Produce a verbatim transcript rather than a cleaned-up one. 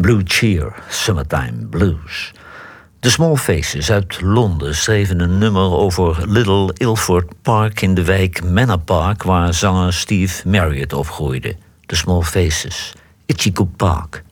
Blue Cheer, Summertime Blues. De Small Faces uit Londen schreven een nummer over Little Ilford Park in de wijk Manor Park, waar zanger Steve Marriott opgroeide. De Small Faces, Itchy Park.